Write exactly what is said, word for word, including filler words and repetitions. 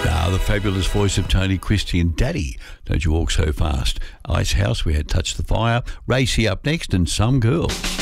Now, the fabulous voice of Tony Christie and Daddy, Don't You Walk So Fast. Ice House, we had Touch the Fire. Racy up next and Some Girl.